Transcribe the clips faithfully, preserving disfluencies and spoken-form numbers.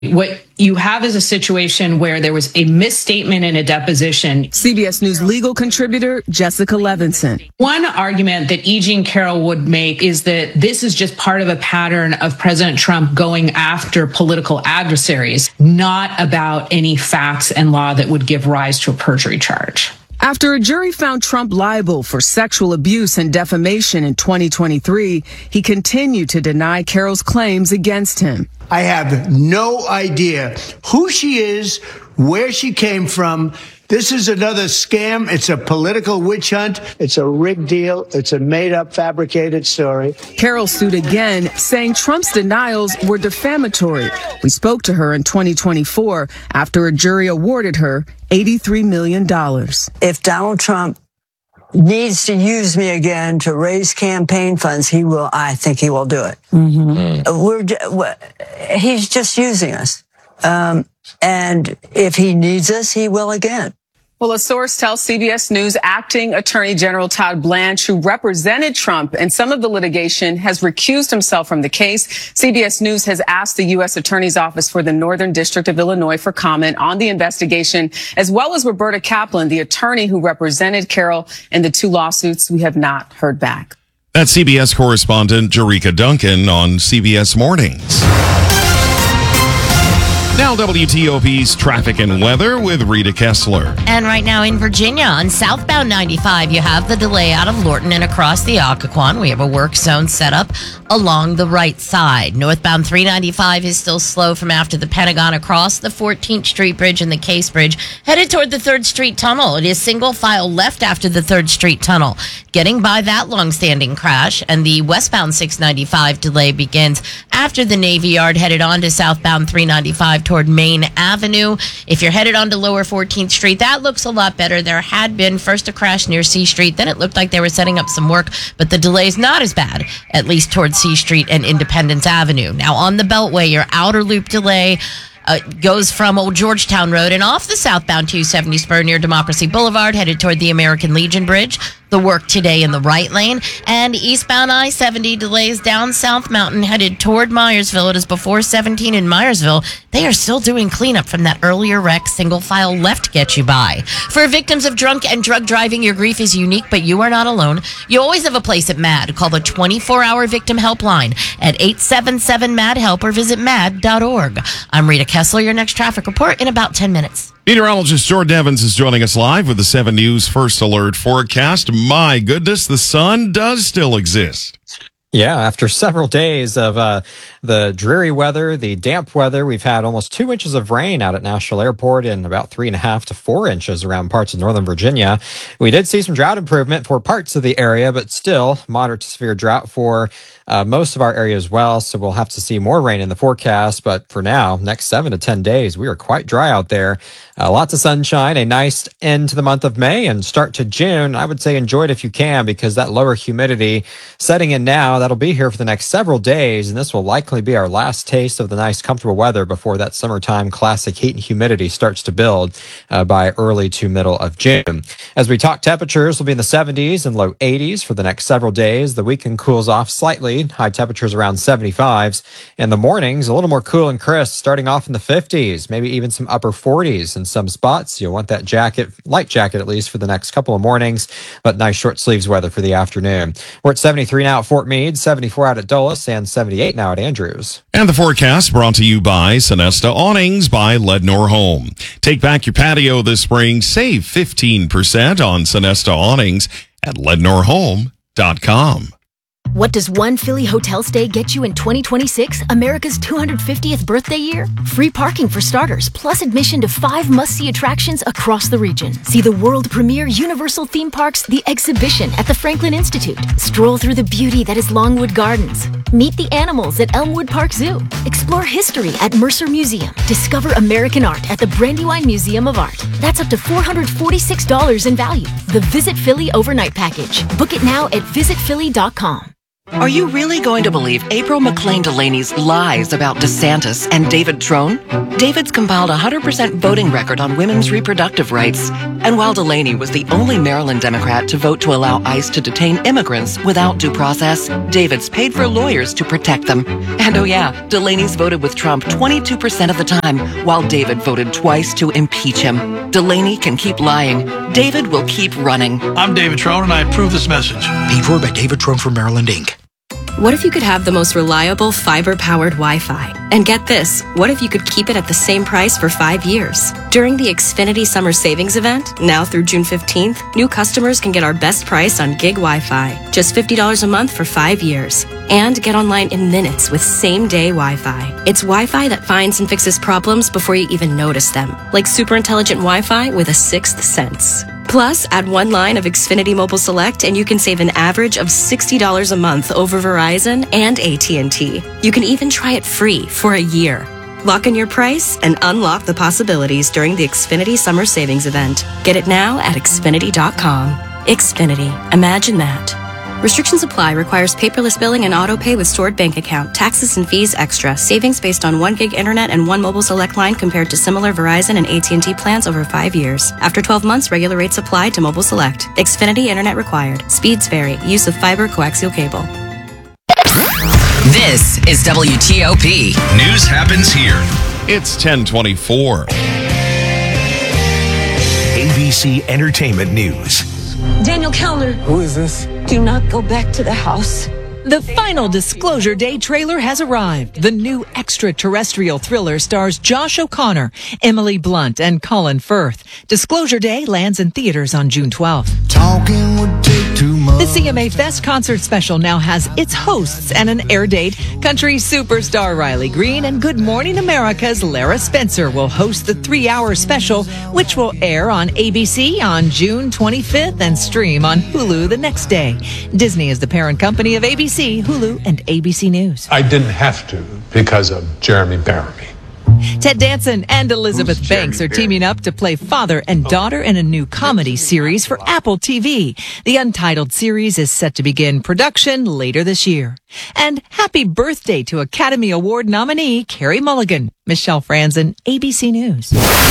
What you have is a situation where there was a misstatement in a deposition. C B S News legal contributor Jessica Levinson. One argument that E. Jean Carroll would make is that this is just part of a pattern of President Trump going after political adversaries, not about any facts and law that would give rise to a perjury charge. After a jury found Trump liable for sexual abuse and defamation in twenty twenty-three, he continued to deny Carroll's claims against him. I have no idea who she is, where she came from. This is another scam. It's a political witch hunt. It's a rigged deal. It's a made-up, fabricated story. Carroll sued again, saying Trump's denials were defamatory. We spoke to her in twenty twenty-four after a jury awarded her eighty-three million dollars. If Donald Trump needs to use me again to raise campaign funds, he will. I think he will do it. Mm-hmm. We're, he's just using us. Um, and if he needs us, he will again. Well, a source tells C B S News acting Attorney General Todd Blanche, who represented Trump in some of the litigation, has recused himself from the case. C B S News has asked the U S Attorney's Office for the Northern District of Illinois for comment on the investigation, as well as Roberta Kaplan, the attorney who represented Carroll in the two lawsuits. We have not heard back. That's C B S correspondent Jerika Duncan on C B S Mornings. Now W T O P's traffic and weather with Rita Kessler. And right now in Virginia on southbound ninety-five, you have the delay out of Lorton and across the Occoquan. We have a work zone set up along the right side. Northbound three ninety-five is still slow from after the Pentagon across the fourteenth Street Bridge and the Case Bridge, headed toward the third Street Tunnel. It is single file left after the third Street Tunnel. Getting by that long-standing crash, and the westbound six ninety-five delay begins after the Navy Yard, headed on to southbound three ninety-five toward Main Avenue. If you're headed on to lower fourteenth Street, that looks a lot better. There had been first a crash near C Street, then it looked like they were setting up some work, but the delay is not as bad, at least towards C Street and Independence Avenue. Now on the Beltway, your outer loop delay Uh, goes from Old Georgetown Road and off the southbound two seventy spur near Democracy Boulevard, headed toward the American Legion Bridge. The work today in the right lane. And eastbound I seventy delays down South Mountain, headed toward Myersville. It is before seventeen in Myersville. They are still doing cleanup from that earlier wreck. Single file left get you by. For victims of drunk and drug driving, your grief is unique, but you are not alone. You always have a place at MAD. Call the twenty-four hour victim helpline at eight seven seven MAD HELP or visit mad dot org. I'm Rita Kessler. Your next traffic report in about ten minutes. Meteorologist Jordan Evans is joining us live with the seven News First Alert forecast. My goodness, the sun does still exist. Yeah, after several days of uh, the dreary weather, the damp weather, we've had almost two inches of rain out at Nashville Airport and about three and a half to four inches around parts of northern Virginia. We did see some drought improvement for parts of the area, but still moderate to severe drought for uh, most of our area as well. So we'll have to see more rain in the forecast. But for now, next seven to ten days, we are quite dry out there. Uh, lots of sunshine, a nice end to the month of May and start to June. I would say enjoy it if you can, because that lower humidity setting in now, that'll be here for the next several days, and this will likely be our last taste of the nice, comfortable weather before that summertime classic heat and humidity starts to build uh, by early to middle of June. As we talk, temperatures will be in the seventies and low eighties for the next several days. The weekend cools off slightly, high temperatures around seventy-fives. In the mornings, a little more cool and crisp, starting off in the fifties, maybe even some upper forties in some spots. You'll want that jacket, light jacket at least, for the next couple of mornings, but nice short sleeves weather for the afternoon. We're at seventy-three now at Fort Meade, seventy-four out at Dulles, and seventy-eight now at Andrews. And the forecast brought to you by Sonesta Awnings by Lednor Home. Take back your patio this spring. Save fifteen percent on Sonesta Awnings at lednor home dot com. What does one Philly hotel stay get you in twenty twenty-six, America's two hundred fiftieth birthday year? Free parking for starters, plus admission to five must-see attractions across the region. See the world premiere Universal Theme Parks The Exhibition at the Franklin Institute. Stroll through the beauty that is Longwood Gardens. Meet the animals at Elmwood Park Zoo. Explore history at Mercer Museum. Discover American art at the Brandywine Museum of Art. That's up to four hundred forty-six dollars in value. The Visit Philly Overnight Package. Book it now at visit philly dot com. Are you really going to believe April McLean Delaney's lies about DeSantis and David Trone? David's compiled a one hundred percent voting record on women's reproductive rights. And while Delaney was the only Maryland Democrat to vote to allow ICE to detain immigrants without due process, David's paid for lawyers to protect them. And oh yeah, Delaney's voted with Trump twenty-two percent of the time, while David voted twice to impeach him. Delaney can keep lying. David will keep running. I'm David Trone, and I approve this message. Paid for by David Trone for Maryland, Incorporated. What if you could have the most reliable fiber-powered Wi-Fi? And get this, what if you could keep it at the same price for five years? During the Xfinity Summer Savings Event, now through June fifteenth, new customers can get our best price on gig Wi-Fi, just fifty dollars a month for five years. And get online in minutes with same-day Wi-Fi. It's Wi-Fi that finds and fixes problems before you even notice them, like super intelligent Wi-Fi with a sixth sense. Plus, add one line of Xfinity Mobile Select and you can save an average of sixty dollars a month over Verizon and A T and T. You can even try it free for a year. Lock in your price and unlock the possibilities during the Xfinity Summer Savings Event. Get it now at Xfinity dot com. Xfinity. Imagine that. Restrictions apply. Requires paperless billing and auto pay with stored bank account. Taxes and fees extra. Savings based on one gig internet and one mobile select line compared to similar Verizon and A T and T plans over five years. After twelve months, regular rates apply to mobile select. Xfinity internet required. Speeds vary. Use of fiber coaxial cable. This is W T O P. News happens here. It's ten twenty-four. A B C Entertainment News. Daniel Kellner. Who is this? Do not go back to the house. The final Disclosure Day trailer has arrived. The new extraterrestrial thriller stars Josh O'Connor, Emily Blunt, and Colin Firth. Disclosure Day lands in theaters on June twelfth. Talking would take too much. The C M A Fest concert special now has its hosts and an air date. Country superstar Riley Green and Good Morning America's Lara Spencer will host the three-hour special, which will air on A B C on June twenty-fifth and stream on Hulu the next day. Disney is the parent company of A B C, Hulu, and A B C News. I didn't have to because of Jeremy Bearimy. Ted Danson and Elizabeth Who's Banks Jeremy are teaming up to play father and daughter in a new comedy series for Apple T V. The untitled series is set to begin production later this year. And happy birthday to Academy Award nominee Carey Mulligan. Michelle Franzen, A B C News.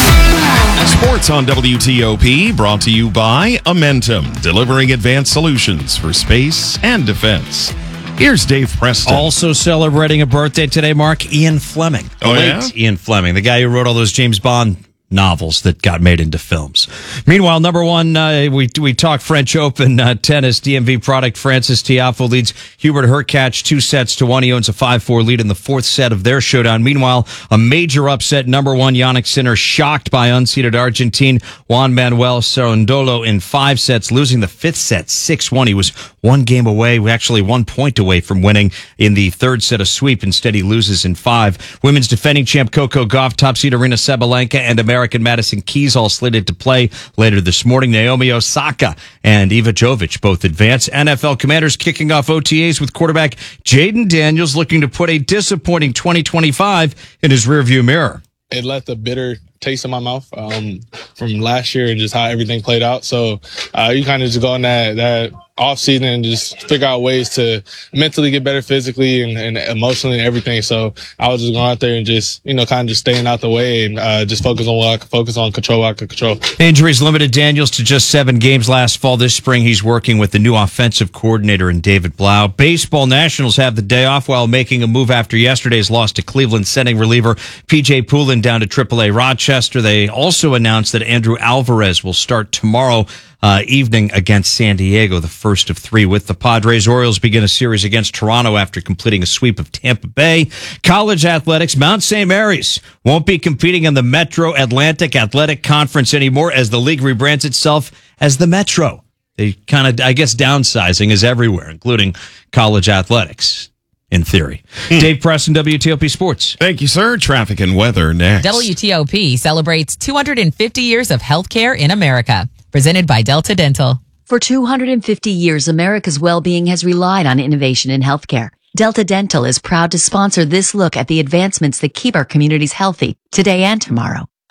Sports on W T O P, brought to you by Amentum, delivering advanced solutions for space and defense. Here's Dave Preston. Also celebrating a birthday today, Mark, Ian Fleming. The Oh, late yeah? Ian Fleming, the guy who wrote all those James Bond novels that got made into films. Meanwhile, number one, uh, we we talk French Open uh, tennis. D M V product Francis Tiafoe leads Hubert Hurkacz two sets to one. He owns a five four lead in the fourth set of their showdown. Meanwhile, a major upset. Number one, Jannik Sinner shocked by unseeded Argentine Juan Manuel Cerundolo in five sets, losing the fifth set six one. He was one game away, actually one point away from winning in the third set, a sweep. Instead, he loses in five. Women's defending champ Coco Gauff, top seed Aryna Sabalenka, and American Madison Keys all slated to play later this morning. Naomi Osaka and Eva Jovic both advance. N F L Commanders kicking off O T As with quarterback Jaden Daniels looking to put a disappointing twenty twenty-five in his rearview mirror. It left a bitter taste in my mouth um, from last year and just how everything played out. So uh, you kind of just go in that, that off season and just figure out ways to mentally get better physically and, and emotionally and everything. So I was just going out there and just, you know, kind of just staying out the way and uh, just focus on what I could focus on, control what I could control. Injuries limited Daniels to just seven games last fall. This spring, he's working with the new offensive coordinator in David Blau. Baseball Nationals have the day off while making a move after yesterday's loss to Cleveland, sending reliever P J Poulin down to triple A Rochester. They also announced that Andrew Alvarez will start tomorrow Uh, evening against San Diego, the first of three with the Padres. Orioles begin a series against Toronto after completing a sweep of Tampa Bay. College athletics, Mount Saint Mary's won't be competing in the Metro Atlantic Athletic Conference anymore as the league rebrands itself as the Metro. They kind of, I guess, downsizing is everywhere, including college athletics. In theory. Hmm. Dave Preston, W T O P Sports. Thank you, sir. Traffic and weather next. W T O P celebrates two hundred fifty years of healthcare in America. Presented by Delta Dental. For two hundred fifty years, America's well-being has relied on innovation in healthcare. Delta Dental is proud to sponsor this look at the advancements that keep our communities healthy today and tomorrow.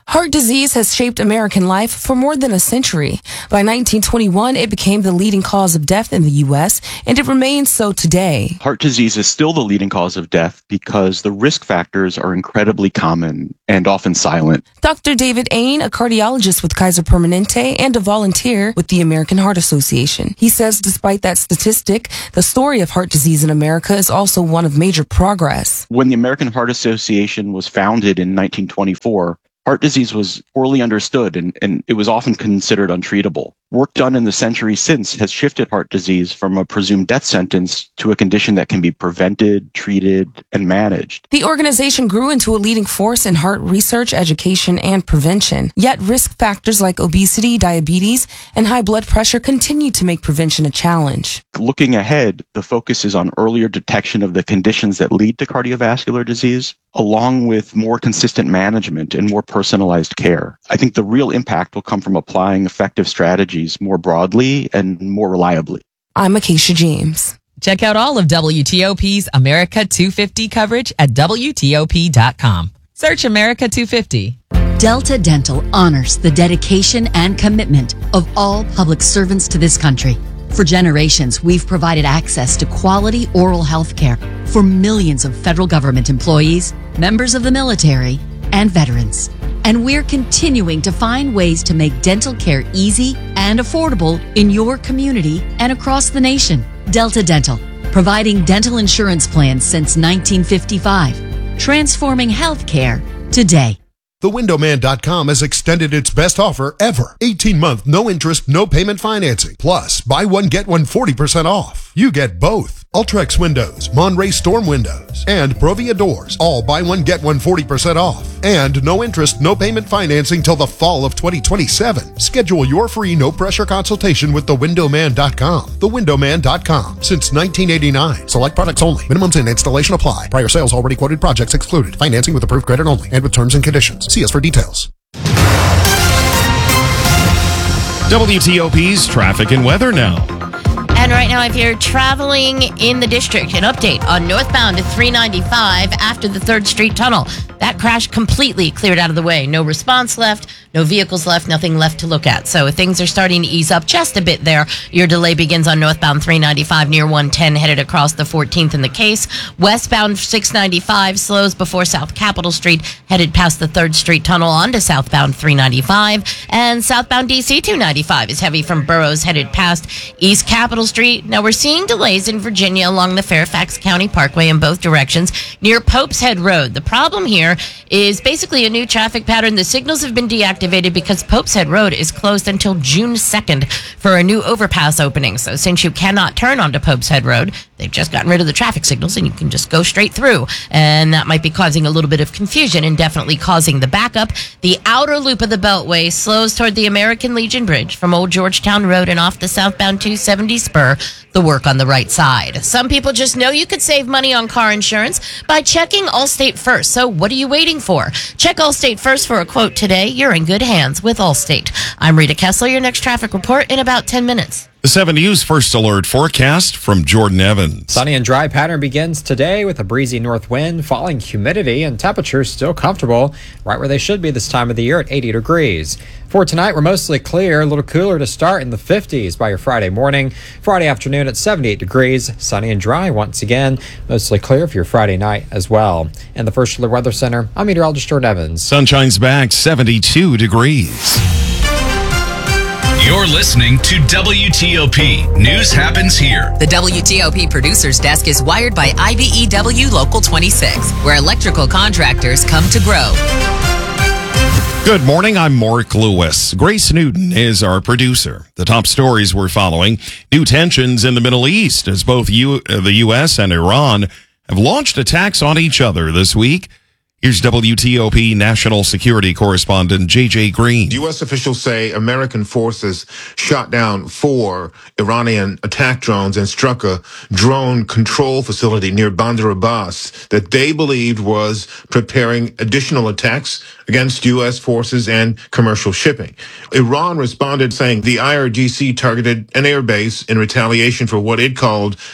Heart disease has shaped American life for more than a century. By nineteen twenty-one, it became the leading cause of death in the U S, and it remains so today. Heart disease is still the leading cause of death because the risk factors are incredibly common and often silent. Doctor David Ain, a cardiologist with Kaiser Permanente and a volunteer with the American Heart Association. He says despite that statistic, the story of heart disease in America is also one of major progress. When the American Heart Association was founded in nineteen twenty-four, heart disease was poorly understood and, and it was often considered untreatable. Work done in the century since has shifted heart disease from a presumed death sentence to a condition that can be prevented, treated, and managed. The organization grew into a leading force in heart research, education, and prevention. Yet risk factors like obesity, diabetes, and high blood pressure continue to make prevention a challenge. Looking ahead, the focus is on earlier detection of the conditions that lead to cardiovascular disease, along with more consistent management and more personalized care. I think the real impact will come from applying effective strategies more broadly and more reliably. I'm Acacia James. Check out all of W T O P's America two fifty coverage at W T O P dot com. Search America two fifty. Delta Dental honors the dedication and commitment of all public servants to this country. For generations, we've provided access to quality oral health care for millions of federal government employees, members of the military, and veterans. And we're continuing to find ways to make dental care easy and affordable in your community and across the nation. Delta Dental, providing dental insurance plans since nineteen fifty-five, transforming healthcare today. The window man dot com has extended its best offer ever. eighteen month, no interest, no payment financing. Plus, buy one, get one forty percent off. You get both. Ultrex windows, Monterey Storm windows, and Provia doors. All buy one, get one forty percent off. And no interest, no payment financing till the fall of twenty twenty-seven. Schedule your free no-pressure consultation with the window man dot com. the window man dot com. Since nineteen eighty-nine. Select products only. Minimums and installation apply. Prior sales already quoted projects excluded. Financing with approved credit only and with terms and conditions. See us for details. W T O P's traffic and weather now. And right now, if you're traveling in the district, an update on northbound to three ninety-five after the third Street Tunnel. That crash completely cleared out of the way. No response left, no vehicles left, nothing left to look at. So things are starting to ease up just a bit there. Your delay begins on northbound three ninety-five near one ten, headed across the fourteenth in the case. Westbound six ninety-five slows before South Capitol Street, headed past the third Street Tunnel onto southbound three ninety-five. And southbound D C two ninety-five is heavy from Burroughs, headed past East Capitol Street. Now we're seeing delays in Virginia along the Fairfax County Parkway in both directions near Pope's Head Road. The problem here is basically a new traffic pattern. The signals have been deactivated because Pope's Head Road is closed until June second for a new overpass opening. So since you cannot turn onto Pope's Head Road, they've just gotten rid of the traffic signals and you can just go straight through. And that might be causing a little bit of confusion and definitely causing the backup. The outer loop of the Beltway slows toward the American Legion Bridge from Old Georgetown Road and off the southbound two seventy spur, the work on the right side. Some people just know you could save money on car insurance by checking Allstate first. So what are you waiting for? Check Allstate first for a quote today. You're in good hands with Allstate. I'm Rita Kessler, your next traffic report in about ten minutes. The seven News First Alert forecast from Jordan Evans. Sunny and dry pattern begins today with a breezy north wind, falling humidity, and temperatures still comfortable, right where they should be this time of the year at eighty degrees. For tonight, we're mostly clear, a little cooler to start in the fifties by your Friday morning. Friday afternoon at seventy-eight degrees, sunny and dry once again, mostly clear for your Friday night as well. And the First Alert Weather Center, I'm meteorologist Jordan Evans. Sunshine's back, seventy-two degrees. You're listening to W T O P. News happens here. The W T O P producer's desk is wired by I B E W Local twenty-six, where electrical contractors come to grow. Good morning, I'm Mark Lewis. Grace Newton is our producer. The top stories we're following: new tensions in the Middle East as both U- the U S and Iran have launched attacks on each other this week. Here's W T O P national security correspondent J J Green. U S officials say American forces shot down four Iranian attack drones and struck a drone control facility near Bandar Abbas that they believed was preparing additional attacks against U S forces and commercial shipping. Iran responded saying the I R G C targeted an airbase in retaliation for what it called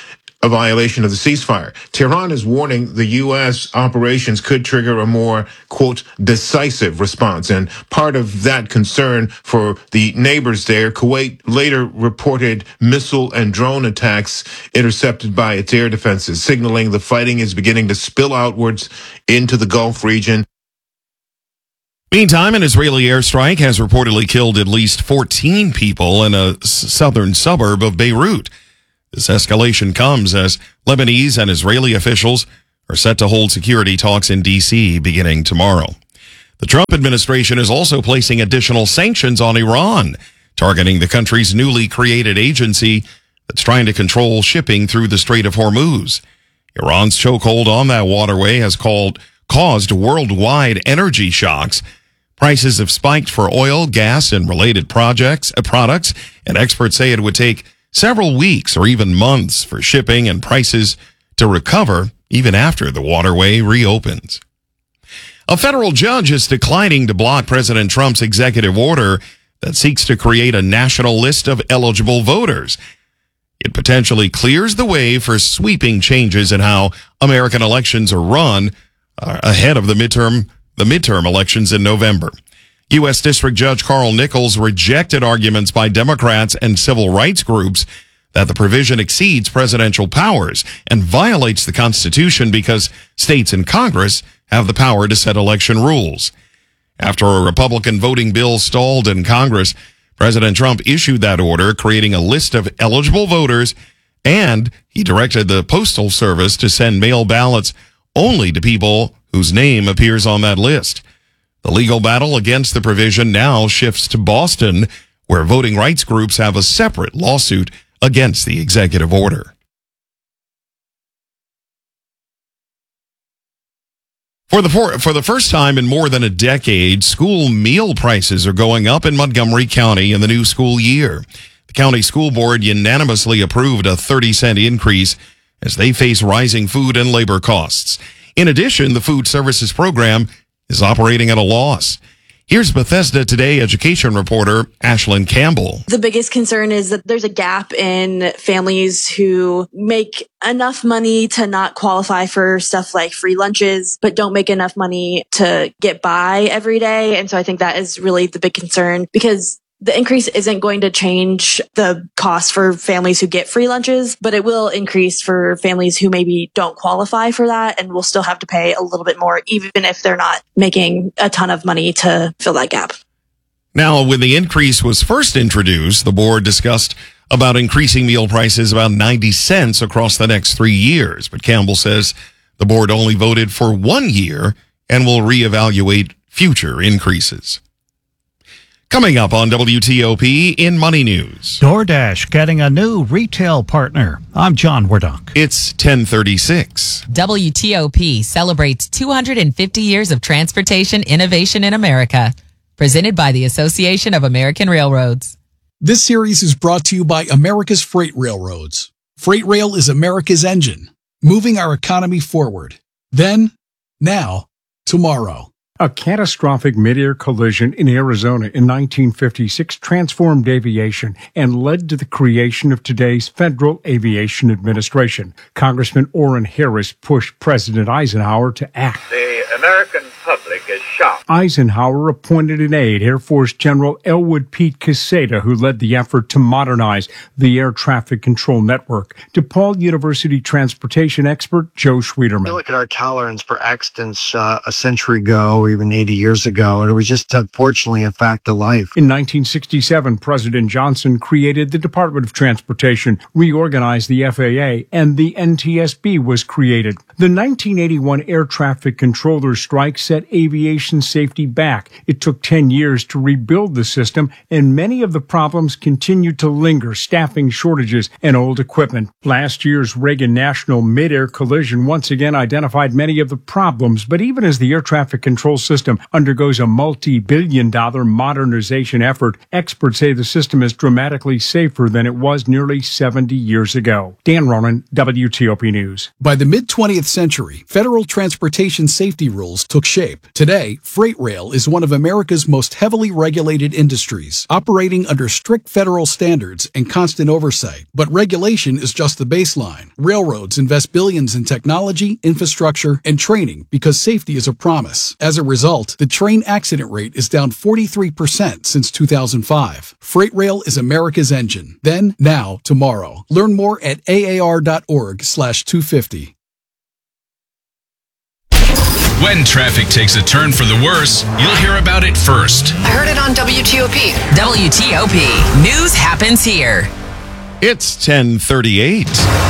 a violation of the ceasefire. Tehran is warning the U S operations could trigger a more, quote, decisive response. And part of that concern for the neighbors there, Kuwait later reported missile and drone attacks intercepted by its air defenses, signaling the fighting is beginning to spill outwards into the Gulf region. Meantime, an Israeli airstrike has reportedly killed at least fourteen people in a s- southern suburb of Beirut. This escalation comes as Lebanese and Israeli officials are set to hold security talks in D C beginning tomorrow. The Trump administration is also placing additional sanctions on Iran, targeting the country's newly created agency that's trying to control shipping through the Strait of Hormuz. Iran's chokehold on that waterway has called, caused worldwide energy shocks. Prices have spiked for oil, gas, and related projects, uh, products, and experts say it would take several weeks or even months for shipping and prices to recover even after the waterway reopens. A federal judge is declining to block President Trump's executive order that seeks to create a national list of eligible voters. It potentially clears the way for sweeping changes in how American elections are run uh, ahead of the midterm the midterm elections in November. U S. District Judge Carl Nichols rejected arguments by Democrats and civil rights groups that the provision exceeds presidential powers and violates the Constitution because states and Congress have the power to set election rules. After a Republican voting bill stalled in Congress, President Trump issued that order, creating a list of eligible voters, and he directed the Postal Service to send mail ballots only to people whose name appears on that list. The legal battle against the provision now shifts to Boston, where voting rights groups have a separate lawsuit against the executive order. For the for, for the first time in more than a decade, school meal prices are going up in Montgomery County in the new school year. The county school board unanimously approved a thirty cent increase as they face rising food and labor costs. In addition, the food services program is operating at a loss. Here's Bethesda Today education reporter Ashlyn Campbell. The biggest concern is that there's a gap in families who make enough money to not qualify for stuff like free lunches, but don't make enough money to get by every day. And so I think that is really the big concern, because the increase isn't going to change the cost for families who get free lunches, but it will increase for families who maybe don't qualify for that and will still have to pay a little bit more, even if they're not making a ton of money to fill that gap. Now, when the increase was first introduced, the board discussed about increasing meal prices about ninety cents across the next three years. But Campbell says the board only voted for one year and will reevaluate future increases. Coming up on W T O P in Money News. DoorDash getting a new retail partner. I'm John Wardunk. It's ten thirty-six. W T O P celebrates two hundred fifty years of transportation innovation in America. Presented by the Association of American Railroads. This series is brought to you by America's Freight Railroads. Freight rail is America's engine, moving our economy forward. Then, now, tomorrow. A catastrophic mid-air collision in Arizona in nineteen fifty-six transformed aviation and led to the creation of today's Federal Aviation Administration. Congressman Orrin Harris pushed President Eisenhower to act. The American public is shocked. Eisenhower appointed an aide, Air Force General Elwood Pete Quesada, who led the effort to modernize the air traffic control network. DePaul University transportation expert Joe Schwederman. You look at our tolerance for accidents uh, a century ago, even eighty years ago, and it was just unfortunately a fact of life. In nineteen sixty-seven, President Johnson created the Department of Transportation, reorganized the F A A, and the N T S B was created. The nineteen eighty-one air traffic controller strike set aviation safety back. It took ten years to rebuild the system, and many of the problems continued to linger: staffing shortages and old equipment. Last year's Reagan National mid-air collision once again identified many of the problems, but even as the air traffic control system undergoes a multi-billion dollar modernization effort, experts say the system is dramatically safer than it was nearly seventy years ago. Dan Ronan, W T O P News. By the mid-twentieth twentieth century, federal transportation safety rules took shape. Today, freight rail is one of America's most heavily regulated industries, operating under strict federal standards and constant oversight. But regulation is just the baseline. Railroads invest billions in technology, infrastructure, and training because safety is a promise. As a result, the train accident rate is down forty-three percent since two thousand five. Freight rail is America's engine. Then, now, tomorrow. Learn more at A A R dot org slash two fifty. When traffic takes a turn for the worse, you'll hear about it first. I heard it on W T O P. W T O P. News happens here. It's ten thirty-eight.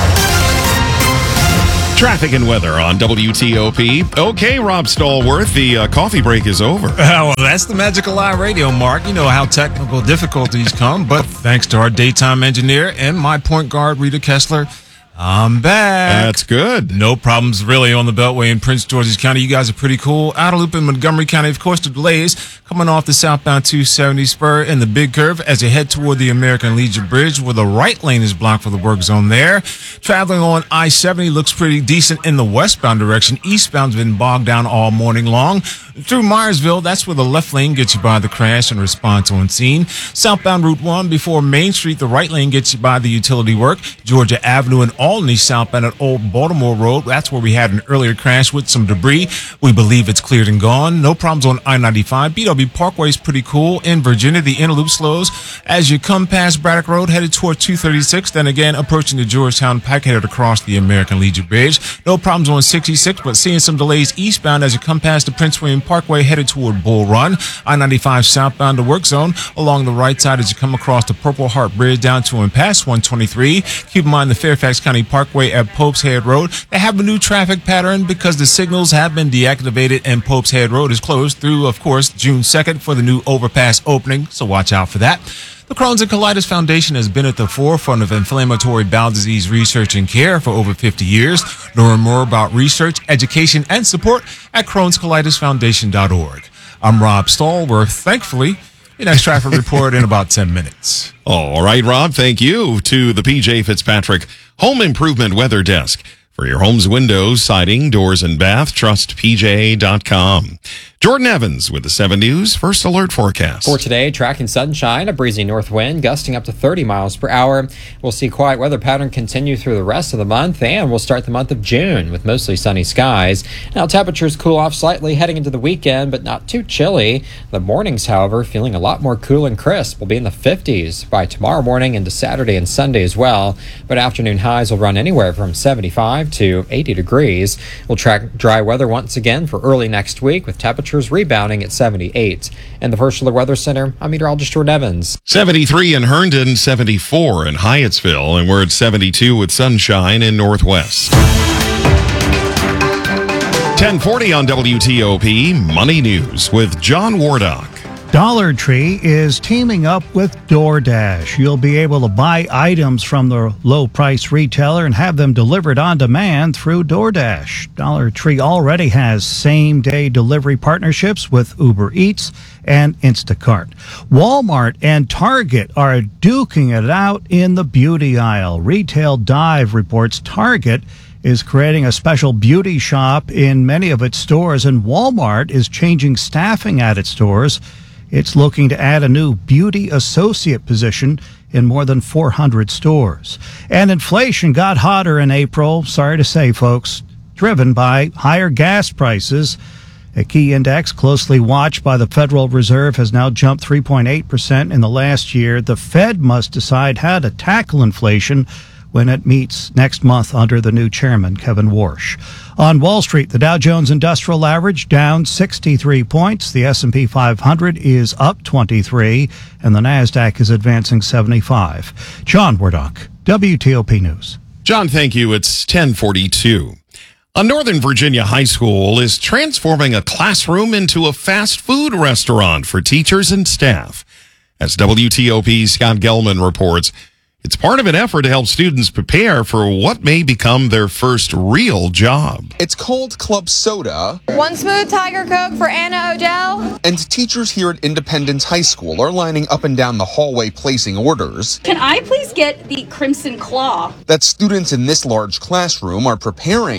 Traffic and weather on W T O P. Okay, Rob Stallworth, the uh, coffee break is over. Uh, well, that's the magic of live radio, Mark. You know how technical difficulties come, but thanks to our daytime engineer and my point guard, Rita Kessler, I'm back. That's good. No problems really on the Beltway in Prince George's County. You guys are pretty cool. Outer loop in Montgomery County, of course, the delays coming off the southbound two seventy spur in the big curve as you head toward the American Legion Bridge, where the right lane is blocked for the work zone there. Traveling on I seventy looks pretty decent in the westbound direction. Eastbound's been bogged down all morning long. Through Myersville, that's where the left lane gets you by the crash and response on scene. Southbound Route one before Main Street, the right lane gets you by the utility work. Georgia Avenue and Albany southbound at Old Baltimore Road. That's where we had an earlier crash with some debris. We believe it's cleared and gone. No problems on I ninety-five. B W Parkway is pretty cool. In Virginia, the inner loop slows as you come past Braddock Road, headed toward two thirty-six. Then again, approaching the Georgetown Pike, headed across the American Legion Bridge. No problems on sixty-six, but seeing some delays eastbound as you come past the Prince William Parkway, headed toward Bull Run. I ninety-five southbound to work zone along the right side as you come across the Purple Heart Bridge down to and past one twenty-three. Keep in mind the Fairfax County Parkway at Pope's Head Road. They have a new traffic pattern because the signals have been deactivated and Pope's Head Road is closed through, of course, June second for the new overpass opening, so watch out for that. The Crohn's and Colitis Foundation has been at the forefront of inflammatory bowel disease research and care for over fifty years. Learn more about research, education, and support at crohns colitis foundation dot org. I'm Rob Stallworth. Thankfully, your next traffic report in about ten minutes. All right, Rob, thank you. To the P J Fitzpatrick Home Improvement Weather Desk. For your home's windows, siding, doors, and bath, trust P J dot com. Jordan Evans with the seven News First Alert Forecast. For today, tracking sunshine, a breezy north wind gusting up to thirty miles per hour. We'll see quiet weather pattern continue through the rest of the month, and we'll start the month of June with mostly sunny skies. Now, temperatures cool off slightly heading into the weekend, but not too chilly. The mornings, however, feeling a lot more cool and crisp. Will be in the fifties by tomorrow morning into Saturday and Sunday as well. But afternoon highs will run anywhere from seventy-five to eighty degrees. We'll track dry weather once again for early next week with temperatures rebounding at seventy-eight. In the First Alert Weather Center, I'm meteorologist Jordan Evans. seventy-three in Herndon, seventy-four in Hyattsville, and we're at seventy-two with sunshine in Northwest. ten forty on W T O P, Money News with John Wardock. Dollar Tree is teaming up with DoorDash. You'll be able to buy items from the low-price retailer and have them delivered on demand through DoorDash. Dollar Tree already has same-day delivery partnerships with Uber Eats and Instacart. Walmart and Target are duking it out in the beauty aisle. Retail Dive reports Target is creating a special beauty shop in many of its stores, and Walmart is changing staffing at its stores. It's looking to add a new beauty associate position in more than four hundred stores. And inflation got hotter in April, sorry to say, folks, driven by higher gas prices. A key index closely watched by the Federal Reserve has now jumped three point eight percent in the last year. The Fed must decide how to tackle inflation when it meets next month under the new chairman, Kevin Warsh. On Wall Street, the Dow Jones Industrial Average down sixty-three points. The S and P five hundred is up twenty-three, and the NASDAQ is advancing seventy-five. John Wardock, W T O P News. John, thank you. It's ten forty-two. A Northern Virginia high school is transforming a classroom into a fast food restaurant for teachers and staff. As W T O P's Scott Gelman reports, It's part of an effort to help students prepare for what may become their first real job. It's called Club Soda. One smooth Tiger Coke for Anna Odell. And teachers here at Independence High School are lining up and down the hallway placing orders. Can I please get the Crimson Claw? That students in this large classroom are preparing.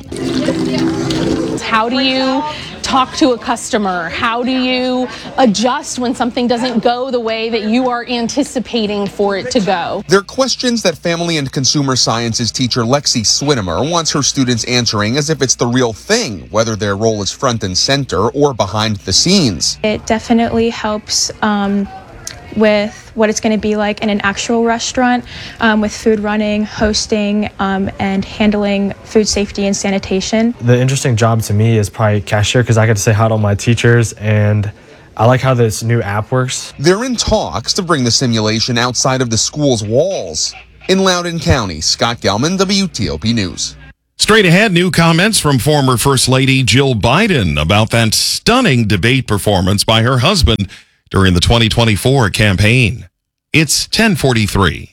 How do you talk to a customer? How do you adjust when something doesn't go the way that you are anticipating for it to go? They're questions that Family and Consumer Sciences teacher Lexi Swinimer wants her students answering as if it's the real thing, whether their role is front and center or behind the scenes. It definitely helps um, with what it's going to be like in an actual restaurant, um, with food running, hosting, um, and handling food safety and sanitation. The interesting job to me is probably cashier, because I get to say hi to all my teachers, and I like how this new app works. They're in talks to bring the simulation outside of the school's walls. In Loudoun County, Scott Gelman, W T O P News. Straight ahead, new comments from former First Lady Jill Biden about that stunning debate performance by her husband during the twenty twenty-four campaign. It's ten forty-three.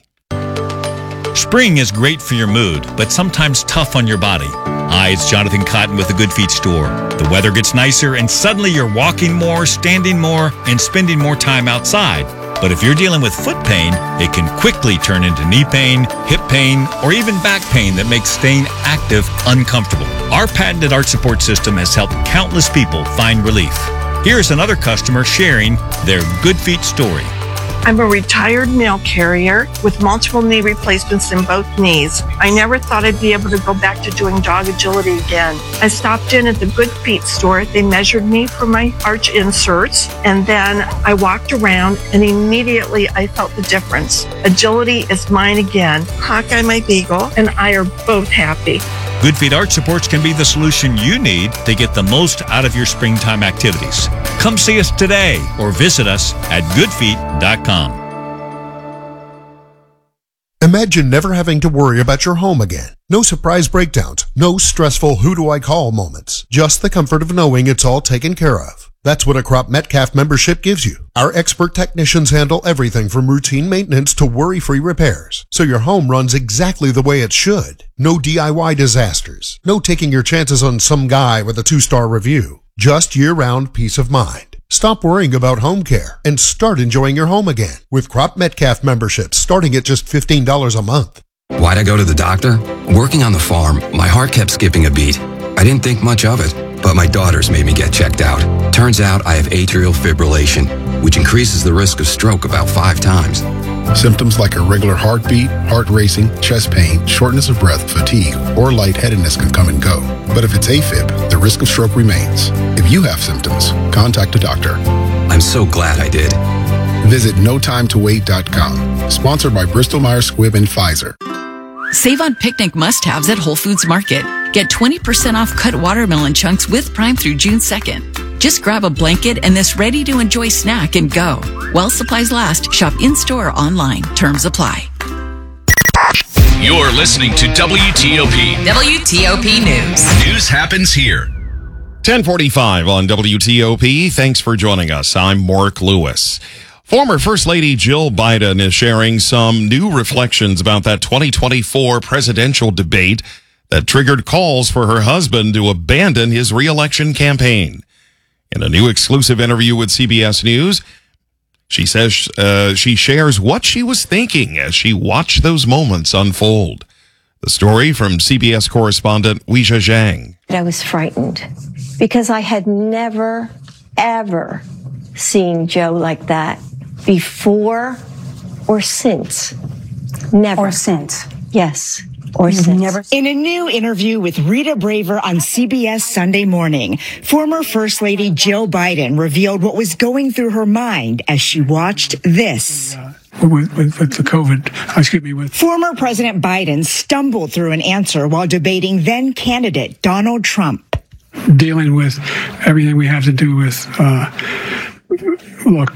Spring is great for your mood, but sometimes tough on your body. Hi, it's Jonathan Cotton with the Good Feet store. The weather gets nicer and suddenly you're walking more, standing more, and spending more time outside. But if you're dealing with foot pain, it can quickly turn into knee pain, hip pain, or even back pain that makes staying active uncomfortable. Our patented arch support system has helped countless people find relief. Here's another customer sharing their Good Feet story. I'm a retired mail carrier with multiple knee replacements in both knees. I never thought I'd be able to go back to doing dog agility again. I stopped in at the Good Feet store. They measured me for my arch inserts, and then I walked around, and immediately I felt the difference. Agility is mine again. Hawkeye, my beagle, and I are both happy. Good Feet Arch Supports can be the solution you need to get the most out of your springtime activities. Come see us today or visit us at good feet dot com. Imagine never having to worry about your home again. No surprise breakdowns, no stressful who do I call moments. Just the comfort of knowing it's all taken care of. That's what a Crop Metcalf membership gives you. Our expert technicians handle everything from routine maintenance to worry-free repairs, so your home runs exactly the way it should. No D I Y disasters. No taking your chances on some guy with a two-star review. Just year-round peace of mind. Stop worrying about home care and start enjoying your home again with Crop Metcalf memberships starting at just fifteen dollars a month. Why'd I go to the doctor? Working on the farm, my heart kept skipping a beat. I didn't think much of it, but my daughters made me get checked out. Turns out I have atrial fibrillation, which increases the risk of stroke about five times. Symptoms like irregular heartbeat, heart racing, chest pain, shortness of breath, fatigue, or lightheadedness can come and go. But if it's AFib, the risk of stroke remains. If you have symptoms, contact a doctor. I'm so glad I did. Visit no time to wait dot com. Sponsored by Bristol Myers Squibb and Pfizer. Save on picnic must-haves at Whole Foods Market. Get twenty percent off cut watermelon chunks with Prime through June second. Just grab a blanket and this ready-to-enjoy snack and go. While supplies last, shop in-store or online. Terms apply. You're listening to W T O P. W T O P News. News happens here. ten forty-five on W T O P. Thanks for joining us. I'm Mark Lewis. Former First Lady Jill Biden is sharing some new reflections about that twenty twenty-four presidential debate that triggered calls for her husband to abandon his re-election campaign. In a new exclusive interview with C B S News, she says uh, she shares what she was thinking as she watched those moments unfold. The story from C B S correspondent Weijia Zhang. I was frightened because I had never, ever seen Joe like that before or since. Never. Or since. Yes. Or since. Never. In a new interview with Rita Braver on C B S Sunday Morning, former First Lady Jill Biden revealed what was going through her mind as she watched this. With, with, with the COVID, excuse me, with... Former President Biden stumbled through an answer while debating then candidate Donald Trump. Dealing with everything we have to do with, uh, look,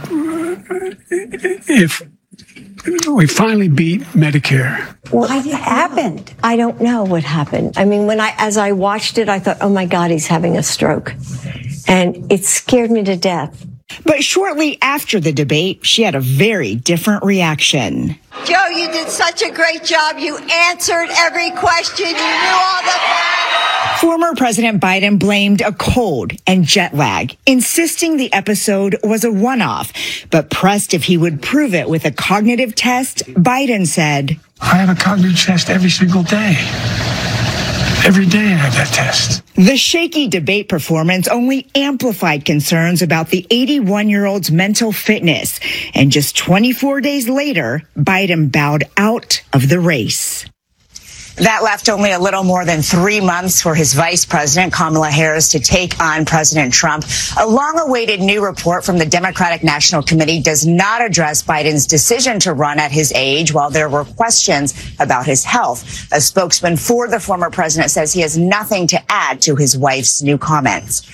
if we finally beat Medicare. What happened? I don't know what happened. I mean, when I, as I watched it, I thought, oh my God, he's having a stroke. And it scared me to death. But shortly after the debate, she had a very different reaction. Joe, you did such a great job. You answered every question. You knew all the facts. Former President Biden blamed a cold and jet lag, insisting the episode was a one-off. But pressed if he would prove it with a cognitive test, Biden said, I have a cognitive test every single day. Every day I have that test. The shaky debate performance only amplified concerns about the eighty-one-year-old's mental fitness. And just twenty-four days later, Biden bowed out of the race. That left only a little more than three months for his vice president, Kamala Harris, to take on President Trump. A long-awaited new report from the Democratic National Committee does not address Biden's decision to run at his age, while there were questions about his health. A spokesman for the former president says he has nothing to add to his wife's new comments.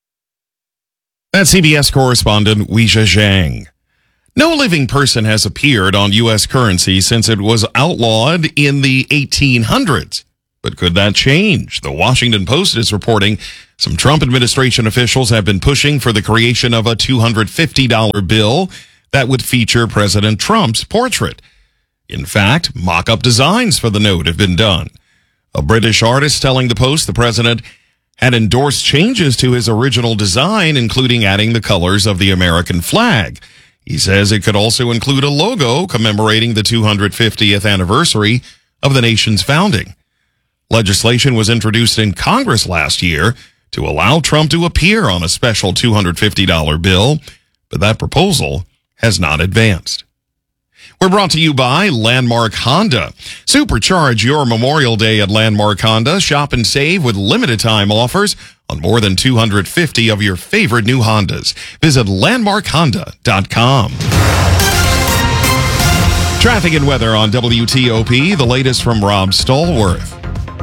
That's C B S correspondent Weijia Zhang. No living person has appeared on U S currency since it was outlawed in the eighteen hundreds. But could that change? The Washington Post is reporting some Trump administration officials have been pushing for the creation of a two hundred fifty dollar bill that would feature President Trump's portrait. In fact, mock-up designs for the note have been done. A British artist telling the Post the president had endorsed changes to his original design, including adding the colors of the American flag. He says it could also include a logo commemorating the two hundred fiftieth anniversary of the nation's founding. Legislation was introduced in Congress last year to allow Trump to appear on a special two hundred fifty dollar bill, but that proposal has not advanced. We're brought to you by Landmark Honda. Supercharge your Memorial Day at Landmark Honda. Shop and save with limited time offers on more than two hundred fifty of your favorite new Hondas. Visit landmark honda dot com. Traffic and weather on W T O P. The latest from Rob Stallworth.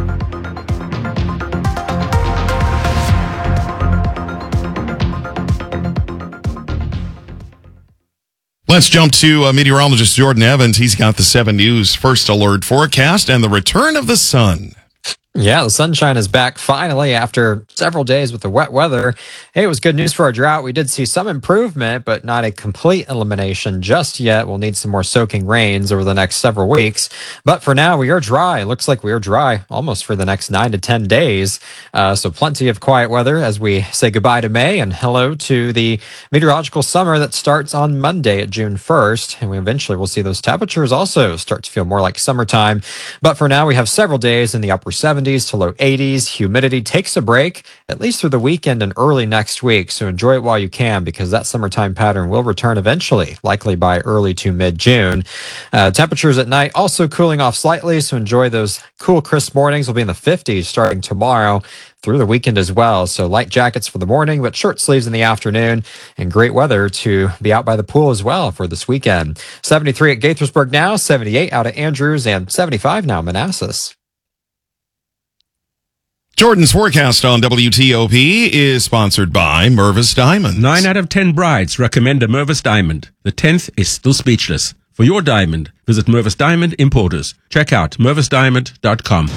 Let's jump to uh, meteorologist Jordan Evans. He's got the seven News First Alert forecast and the return of the sun. Yeah, the sunshine is back finally after several days with the wet weather. Hey, it was good news for our drought. We did see some improvement, but not a complete elimination just yet. We'll need some more soaking rains over the next several weeks. But for now, we are dry. It looks like we are dry almost for the next nine to ten days. Uh, so plenty of quiet weather as we say goodbye to May and hello to the meteorological summer that starts on Monday at June first. And we eventually will see those temperatures also start to feel more like summertime. But for now, we have several days in the upper seventies to low eighties. Humidity takes a break, at least through the weekend and early next week. So enjoy it while you can, because that summertime pattern will return eventually, likely by early to mid-June. Uh, temperatures at night also cooling off slightly. So enjoy those cool, crisp mornings. We'll be in the fifties starting tomorrow through the weekend as well. So light jackets for the morning, but short sleeves in the afternoon, and great weather to be out by the pool as well for this weekend. seventy-three at Gaithersburg now, seventy-eight out at Andrews, and seventy-five now Manassas. Jordan's forecast on W T O P is sponsored by Mervis Diamonds. Nine out of ten brides recommend a Mervis Diamond. The tenth is still speechless. For your diamond, visit Mervis Diamond Importers. Check out mervis diamond dot com.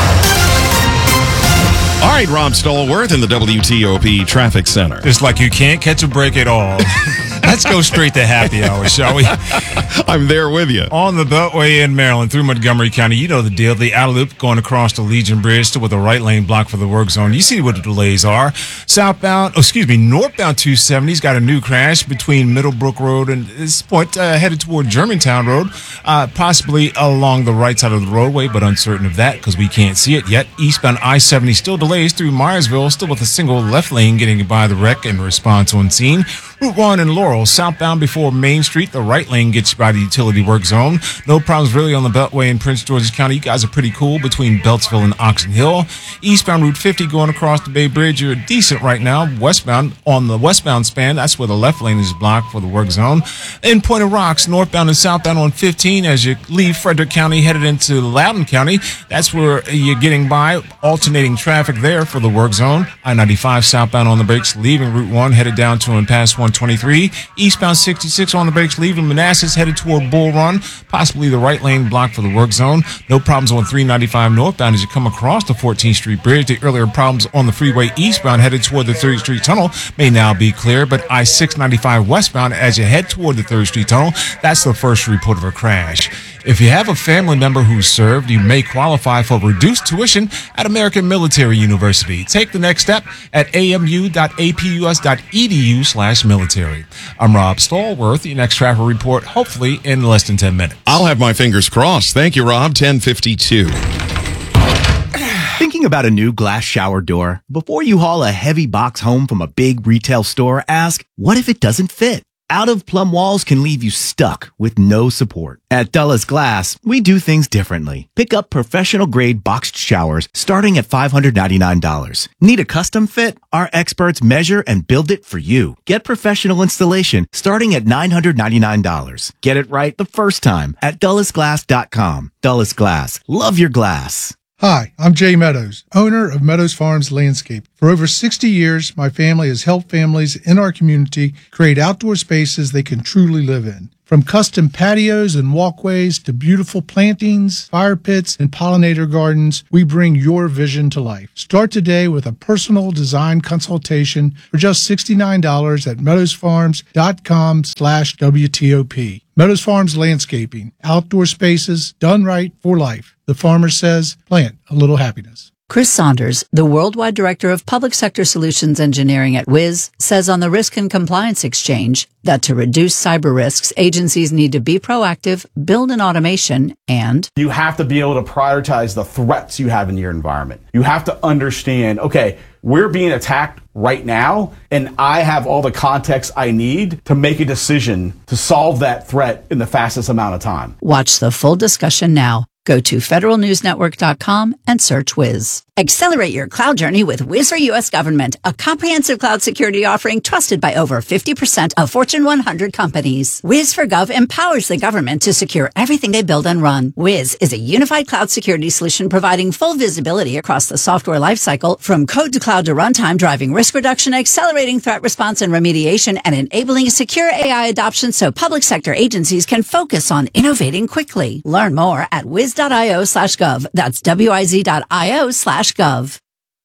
All right, Rob Stallworth in the W T O P Traffic Center. It's like you can't catch a break at all. Let's go straight to happy hour, shall we? I'm there with you. On the Beltway in Maryland through Montgomery County, you know the deal. The outer loop going across the Legion Bridge, still with a right lane block for the work zone. You see what the delays are. Southbound, oh, excuse me, northbound two seventy's got a new crash between Middlebrook Road and this point uh, headed toward Germantown Road, uh, possibly along the right side of the roadway, but uncertain of that because we can't see it yet. Eastbound I seventy still delays through Myersville, still with a single left lane getting by the wreck and response on scene. Route one in Laurel, southbound before Main Street, the right lane gets you by the utility work zone. No problems really on the Beltway in Prince George's County. You guys are pretty cool between Beltsville and Oxon Hill. Eastbound Route fifty going across the Bay Bridge, you're decent right now. Westbound, on the westbound span, that's where the left lane is blocked for the work zone. In Point of Rocks, northbound and southbound on fifteen, as you leave Frederick County, headed into Loudoun County, that's where you're getting by, alternating traffic there for the work zone. I ninety-five southbound on the brakes, leaving Route one, headed down to and past one twenty-three. Eastbound sixty-six on the brakes, leaving Manassas headed toward Bull Run, possibly the right lane blocked for the work zone. No problems on three ninety-five northbound as you come across the fourteenth Street Bridge. The earlier problems on the freeway eastbound headed toward the third Street Tunnel may now be clear, but I six ninety-five westbound as you head toward the third Street Tunnel, that's the first report of a crash. If you have a family member who's served, you may qualify for reduced tuition at American Military University. Take the next step at amu.apus.edu slash military. I'm Rob Stallworth. Your next traffic report, hopefully in less than ten minutes. I'll have my fingers crossed. Thank you, Rob. ten fifty-two. Thinking about a new glass shower door? Before you haul a heavy box home from a big retail store, ask, what if it doesn't fit? Out-of-plumb walls can leave you stuck with no support. At Dulles Glass, we do things differently. Pick up professional-grade boxed showers starting at five hundred ninety-nine dollars. Need a custom fit? Our experts measure and build it for you. Get professional installation starting at nine hundred ninety-nine dollars. Get it right the first time at dulles glass dot com. Dulles Glass. Love your glass. Hi, I'm Jay Meadows, owner of Meadows Farms Landscape. For over sixty years, my family has helped families in our community create outdoor spaces they can truly live in. From custom patios and walkways to beautiful plantings, fire pits, and pollinator gardens, we bring your vision to life. Start today with a personal design consultation for just sixty-nine dollars at meadowsfarms.com slash WTOP. Meadows Farms Landscaping, outdoor spaces done right for life. The farmer says, plant a little happiness. Chris Saunders, the Worldwide Director of Public Sector Solutions Engineering at Wiz, says on the Risk and Compliance Exchange that to reduce cyber risks, agencies need to be proactive, build an automation, and you have to be able to prioritize the threats you have in your environment. You have to understand, okay, we're being attacked right now, and I have all the context I need to make a decision to solve that threat in the fastest amount of time. Watch the full discussion now. Go to federal news network dot com and search Wiz. Accelerate your cloud journey with Wiz for U S Government, a comprehensive cloud security offering trusted by over fifty percent of Fortune one hundred companies. Wiz for Gov empowers the government to secure everything they build and run. Wiz is a unified cloud security solution providing full visibility across the software lifecycle, from code to cloud to runtime, driving risk reduction, accelerating threat response and remediation, and enabling secure A I adoption so public sector agencies can focus on innovating quickly. Learn more at wiz.io slash gov. That's wiz.io slash gov.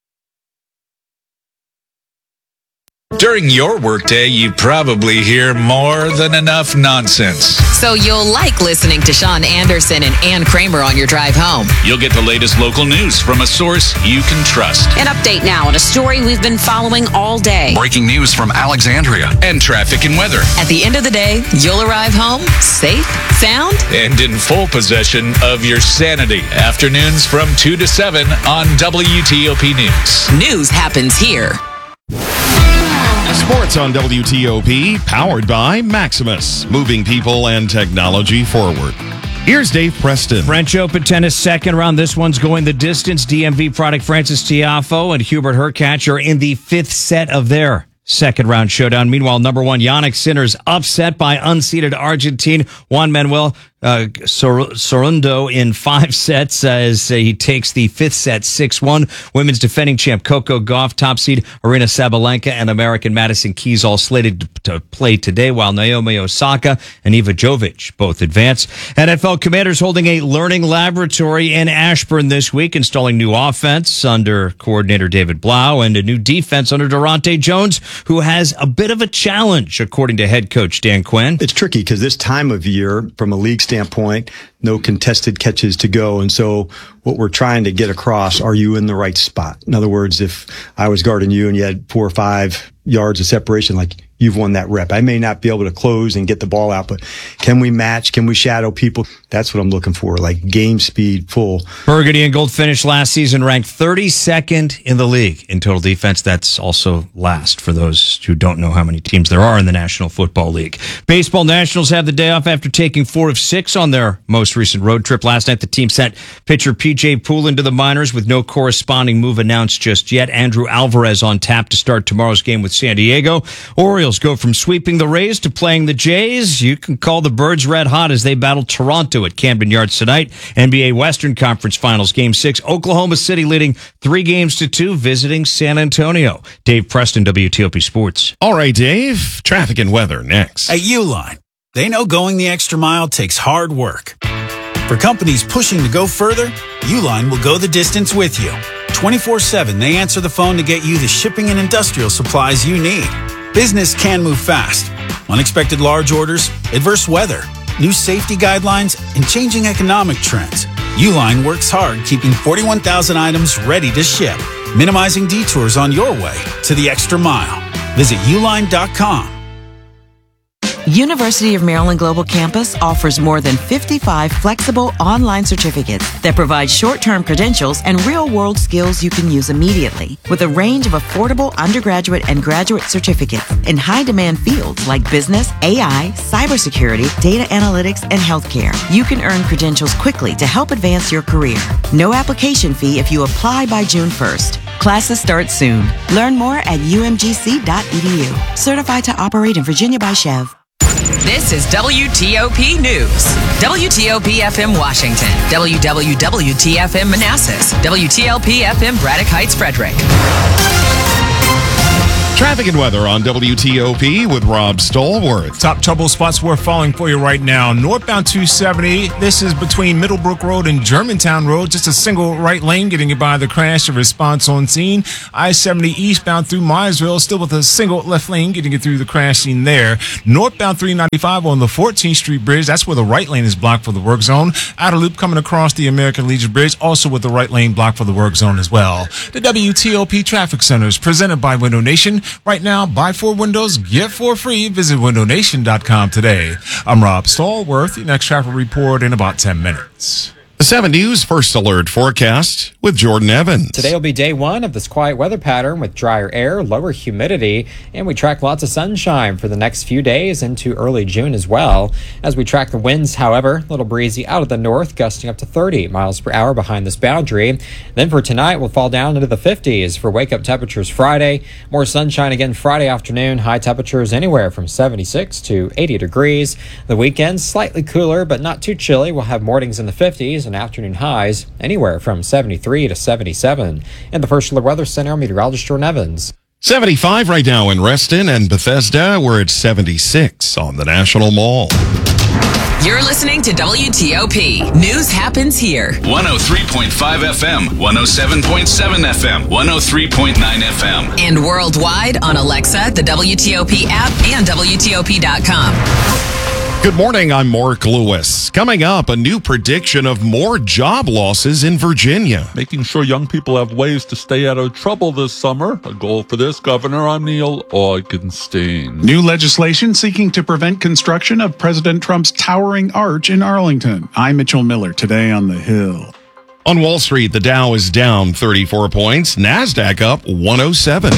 During your workday, you probably hear more than enough nonsense. So you'll like listening to Sean Anderson and Ann Kramer on your drive home. You'll get the latest local news from a source you can trust. An update now on a story we've been following all day. Breaking news from Alexandria and traffic and weather. At the end of the day, you'll arrive home safe, sound, and in full possession of your sanity. Afternoons from two to seven on W T O P News. News happens here. Sports on W T O P, powered by Maximus, moving people and technology forward. Here's Dave Preston. French Open tennis second round. This one's going the distance. D M V product Francis Tiafoe and Hubert Hurkacz are in the fifth set of their second round showdown. Meanwhile, number one Jannik Sinner's upset by unseeded Argentine Juan Manuel Uh, Sor- Sorondo in five sets uh, as uh, he takes the fifth set six one. Women's defending champ Coco Gauff, top seed Arina Sabalenka, and American Madison Keys all slated to, to play today, while Naomi Osaka and Eva Jovic both advance. N F L Commanders holding a learning laboratory in Ashburn this week, installing new offense under coordinator David Blau and a new defense under Durante Jones, who has a bit of a challenge, according to head coach Dan Quinn. It's tricky because this time of year, from a league standpoint, no contested catches to go. And so what we're trying to get across, are you in the right spot? In other words, if I was guarding you and you had four or five yards of separation, like, you've won that rep. I may not be able to close and get the ball out, but can we match? Can we shadow people? That's what I'm looking for, like game speed, full. Burgundy and Gold finished last season ranked thirty-second in the league in total defense. That's also last for those who don't know how many teams there are in the National Football League. Baseball Nationals have the day off after taking four of six on their most recent road trip. Last night, the team sent pitcher P J Poole into the minors with no corresponding move announced just yet. Andrew Alvarez on tap to start tomorrow's game with San Diego. Orioles Orioles go from sweeping the Rays to playing the Jays. You can call the Birds red hot as they battle Toronto at Camden Yards tonight. N B A Western Conference Finals Game six. Oklahoma City leading three games to two, visiting San Antonio. Dave Preston, W T O P Sports. All right, Dave. Traffic and weather next. At Uline, they know going the extra mile takes hard work. For companies pushing to go further, Uline will go the distance with you. twenty-four seven, they answer the phone to get you the shipping and industrial supplies you need. Business can move fast. Unexpected large orders, adverse weather, new safety guidelines, and changing economic trends. Uline works hard keeping forty-one thousand items ready to ship, minimizing detours on your way to the extra mile. Visit uline dot com. University of Maryland Global Campus offers more than fifty-five flexible online certificates that provide short-term credentials and real-world skills you can use immediately. With a range of affordable undergraduate and graduate certificates in high-demand fields like business, A I, cybersecurity, data analytics, and healthcare, you can earn credentials quickly to help advance your career. No application fee if you apply by June first. Classes start soon. Learn more at u m g c dot e d u. Certified to operate in Virginia by Chev. This is W T O P News. W T O P F M Washington. W W W T F M Manassas. W T L P F M Braddock Heights, Frederick. Traffic and weather on W T O P with Rob Stallworth. Top trouble spots we're following for you right now. Northbound two seventy. This is between Middlebrook Road and Germantown Road. Just a single right lane getting you by the crash. A response on scene. I seventy eastbound through Myersville. Still with a single left lane getting you through the crash scene there. Northbound three ninety-five on the fourteenth Street Bridge. That's where the right lane is blocked for the work zone. Outer loop coming across the American Legion Bridge. Also with the right lane blocked for the work zone as well. The W T O P Traffic Center is presented by Window Nation. Right now, buy four windows, get four free. Visit window nation dot com today. I'm Rob Stallworth. The next traffic report in about ten minutes. The seven News First Alert Forecast with Jordan Evans. Today will be day one of this quiet weather pattern with drier air, lower humidity, and we track lots of sunshine for the next few days into early June as well. As we track the winds, however, a little breezy out of the north, gusting up to thirty miles per hour behind this boundary. Then for tonight, we'll fall down into the fifties for wake-up temperatures Friday. More sunshine again Friday afternoon. High temperatures anywhere from seventy-six to eighty degrees. The weekend, slightly cooler, but not too chilly. We'll have mornings in the fifties and afternoon highs anywhere from seventy-three to seventy-seven. In the First Alert Weather Center, meteorologist Jordan Evans. seventy-five right now in Reston and Bethesda. We're at seventy-six on the National Mall. You're listening to W T O P. News happens here. one oh three point five F M, one oh seven point seven F M, one oh three point nine F M. And worldwide on Alexa, the W T O P app, and W T O P dot com. Good morning, I'm Mark Lewis. Coming up, a new prediction of more job losses in Virginia. Making sure young people have ways to stay out of trouble this summer. A goal for this governor, I'm Neil Augenstein. New legislation seeking to prevent construction of President Trump's towering arch in Arlington. I'm Mitchell Miller, today on The Hill. On Wall Street, the Dow is down thirty-four points, NASDAQ up one oh seven.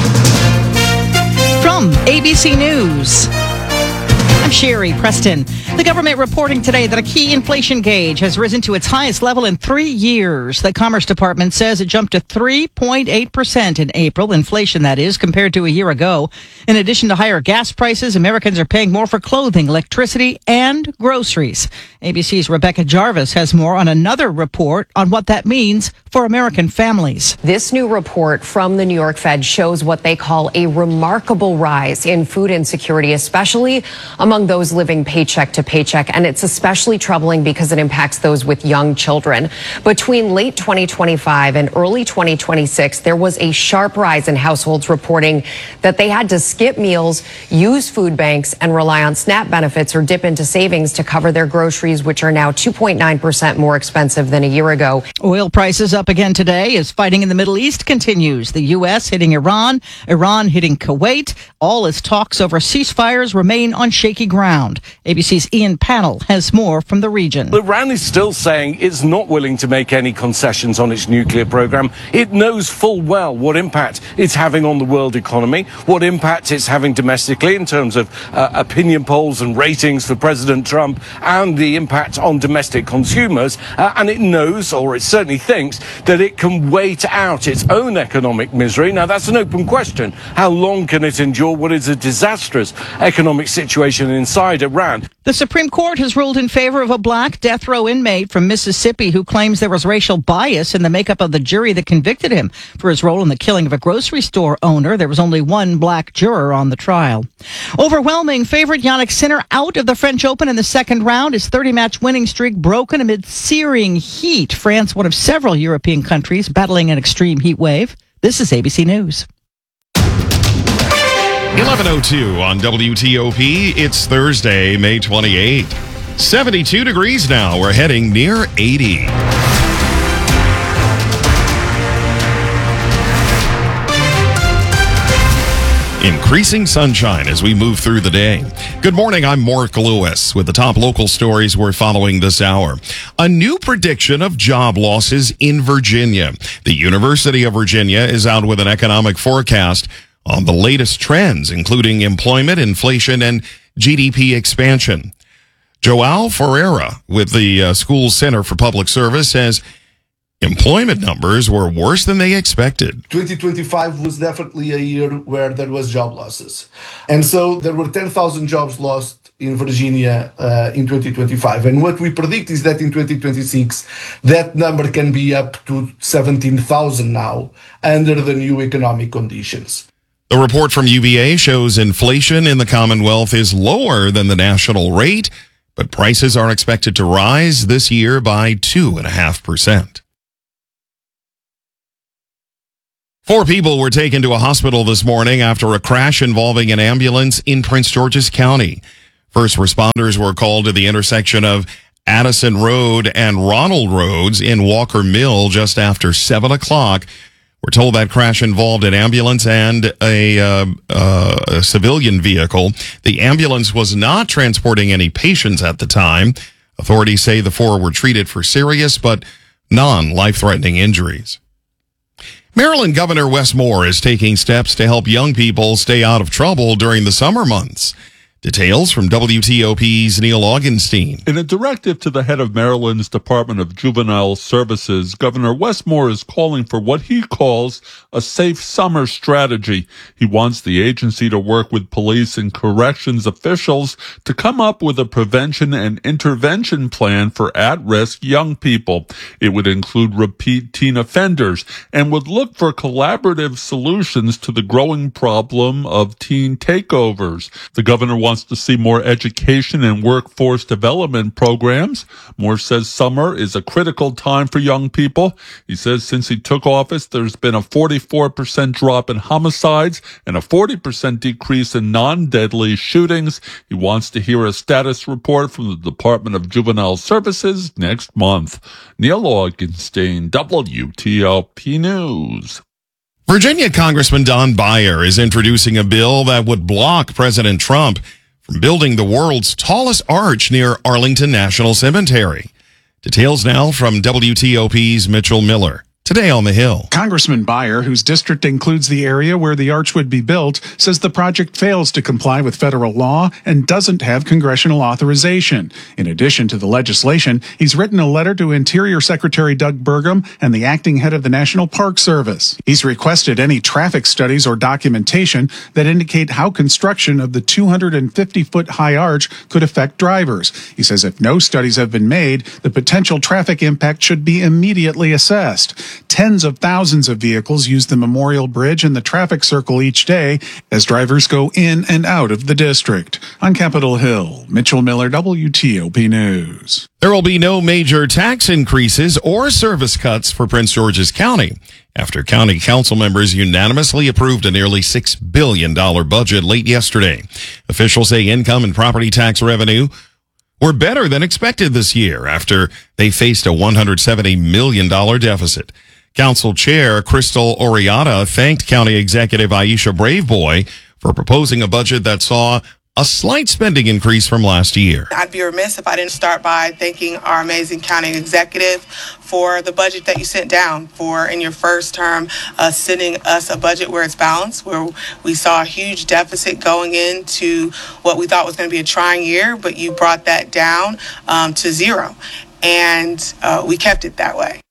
From A B C News, I'm Sherry Preston. The government reporting today that a key inflation gauge has risen to its highest level in three years. The Commerce Department says it jumped to three point eight percent in April, inflation that is, compared to a year ago. In addition to higher gas prices, Americans are paying more for clothing, electricity, and groceries. A B C's Rebecca Jarvis has more on another report on what that means for American families. This new report from the New York Fed shows what they call a remarkable rise in food insecurity, especially among those living paycheck to paycheck. And it's especially troubling because it impacts those with young children. Between late twenty twenty-five and early twenty twenty-six, there was a sharp rise in households reporting that they had to skip meals, use food banks, and rely on SNAP benefits or dip into savings to cover their groceries, which are now two point nine percent more expensive than a year ago. Oil prices up again today as fighting in the Middle East continues. The U S hitting Iran, Iran hitting Kuwait, all as talks over ceasefires remain on shaky ground. A B C's Ian Pannell has more from the region. Iran is still saying it's not willing to make any concessions on its nuclear program. It knows full well what impact it's having on the world economy, what impact it's having domestically in terms of uh, opinion polls and ratings for President Trump, and the impact on domestic consumers. Uh, and it knows, or it certainly thinks, that it can wait out its own economic misery. Now, that's an open question. How long can it endure what is a disastrous economic situation inside Iran? The Supreme Court has ruled in favor of a black death row inmate from Mississippi who claims there was racial bias in the makeup of the jury that convicted him for his role in the killing of a grocery store owner. There was only one black juror on the trial. Overwhelming favorite Yannick Sinner out of the French Open in the second round. His thirty-match winning streak broken amid searing heat. France, one of several European countries battling an extreme heat wave. This is A B C News. eleven oh two on W T O P. It's Thursday, May twenty-eighth. seventy-two degrees now. We're heading near eighty. Increasing sunshine as we move through the day. Good morning, I'm Mark Lewis with the top local stories we're following this hour. A new prediction of job losses in Virginia. The University of Virginia is out with an economic forecast on the latest trends, including employment, inflation, and G D P expansion. Joao Ferreira with the uh, School Center for Public Service says employment numbers were worse than they expected. twenty twenty-five was definitely a year where there was job losses. And so there were ten thousand jobs lost in Virginia uh, in twenty twenty-five. And what we predict is that in twenty twenty-six, that number can be up to seventeen thousand now under the new economic conditions. The report from U V A shows inflation in the Commonwealth is lower than the national rate, but prices are expected to rise this year by two point five percent. Four people were taken to a hospital this morning after a crash involving an ambulance in Prince George's County. First responders were called to the intersection of Addison Road and Ronald Roads in Walker Mill just after seven o'clock. We're told that crash involved an ambulance and a, uh, uh, a civilian vehicle. The ambulance was not transporting any patients at the time. Authorities say the four were treated for serious but non-life-threatening injuries. Maryland Governor Wes Moore is taking steps to help young people stay out of trouble during the summer months. Details from W T O P's Neil Augenstein. In a directive to the head of Maryland's Department of Juvenile Services, Governor Wes Moore is calling for what he calls a safe summer strategy. He wants the agency to work with police and corrections officials to come up with a prevention and intervention plan for at-risk young people. It would include repeat teen offenders and would look for collaborative solutions to the growing problem of teen takeovers. The governor wants wants to see more education and workforce development programs. Moore says summer is a critical time for young people. He says since he took office, there's been a forty-four percent drop in homicides and a forty percent decrease in non-deadly shootings. He wants to hear a status report from the Department of Juvenile Services next month. Neil Augenstein, W T O P News. Virginia Congressman Don Beyer is introducing a bill that would block President Trump from building the world's tallest arch near Arlington National Cemetery. Details now from W T O P's Mitchell Miller. Today on the Hill. Congressman Beyer, whose district includes the area where the arch would be built, says the project fails to comply with federal law and doesn't have congressional authorization. In addition to the legislation, he's written a letter to Interior Secretary Doug Burgum and the acting head of the National Park Service. He's requested any traffic studies or documentation that indicate how construction of the two hundred fifty foot high arch could affect drivers. He says if no studies have been made, the potential traffic impact should be immediately assessed. Tens of thousands of vehicles use the Memorial Bridge and the traffic circle each day as drivers go in and out of the district. On Capitol Hill, Mitchell Miller, W T O P News. There will be no major tax increases or service cuts for Prince George's County after county council members unanimously approved a nearly six billion dollars budget late yesterday. Officials say income and property tax revenue were better than expected this year after they faced a one hundred seventy million dollars deficit. Council Chair Crystal Oriata thanked County Executive Aisha Braveboy for proposing a budget that saw a slight spending increase from last year. I'd be remiss if I didn't start by thanking our amazing county executive for the budget that you sent down, for in your first term uh, sending us a budget where it's balanced, where we saw a huge deficit going into what we thought was going to be a trying year, but you brought that down um, to zero, and uh, we kept it that way.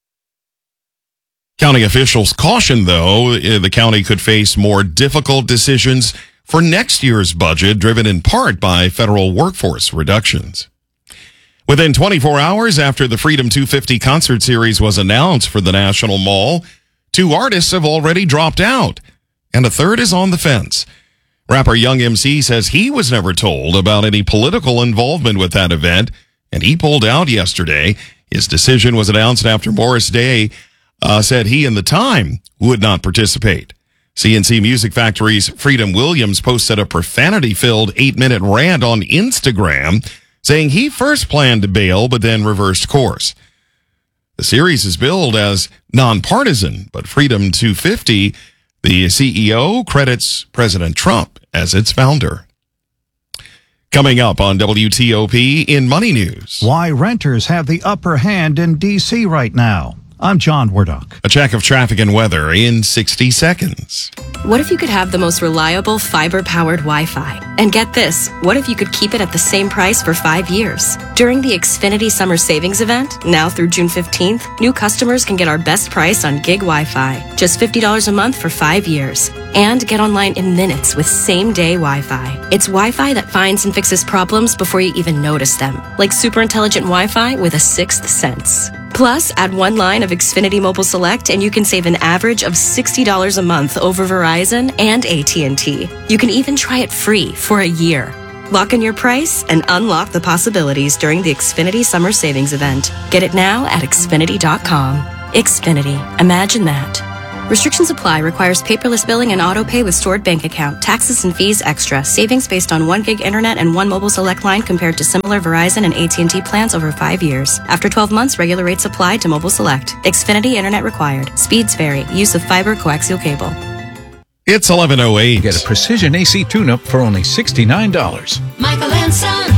County officials caution, though, the county could face more difficult decisions for next year's budget, driven in part by federal workforce reductions. Within twenty-four hours after the Freedom two fifty concert series was announced for the National Mall, two artists have already dropped out, and a third is on the fence. Rapper Young M C says he was never told about any political involvement with that event, and he pulled out yesterday. His decision was announced after Morris Day uh, said he and The Time would not participate. C N C Music Factory's Freedom Williams posted a profanity-filled eight-minute rant on Instagram, saying he first planned to bail but then reversed course. The series is billed as nonpartisan, but Freedom two fifty, the C E O, credits President Trump as its founder. Coming up on W T O P in Money News. Why renters have the upper hand in D C right now. I'm John Wardock. A check of traffic and weather in sixty seconds. What if you could have the most reliable fiber-powered Wi-Fi? And get this, what if you could keep it at the same price for five years? During the Xfinity Summer Savings Event, now through June fifteenth, new customers can get our best price on gig Wi-Fi, just fifty dollars a month for five years. And get online in minutes with same-day Wi-Fi. It's Wi-Fi that finds and fixes problems before you even notice them, like super intelligent Wi-Fi with a sixth sense. Plus, add one line of Xfinity Mobile Select and you can save an average of sixty dollars a month over Verizon and A T and T. You can even try it free for a year. Lock in your price and unlock the possibilities during the Xfinity Summer Savings Event. Get it now at Xfinity dot com. Xfinity. Imagine that. Restrictions apply. Requires paperless billing and auto pay with stored bank account. Taxes and fees extra. Savings based on one gig internet and one mobile select line compared to similar Verizon and A T and T plans over five years. After twelve months, regular rates apply to mobile select. Xfinity internet required. Speeds vary. Use of fiber coaxial cable. It's eleven oh eight. Get a precision A C tune-up for only sixty-nine dollars. Michael and Son.